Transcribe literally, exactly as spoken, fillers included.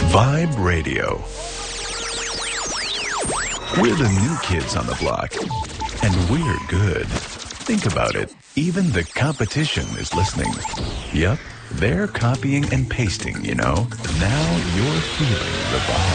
Vibe Radio. We're the new kids on the block, and we're good. Think about it. Even the competition is listening. Yep, they're copying and pasting, you know. Now you're feeling the vibe.